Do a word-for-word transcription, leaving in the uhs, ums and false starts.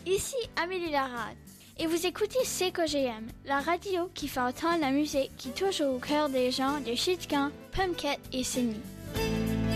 Ici Amélie Larade et vous écoutez C K G M, la radio qui fait entendre la musique qui touche au cœur des gens de Chitkan, Pumket et Signy.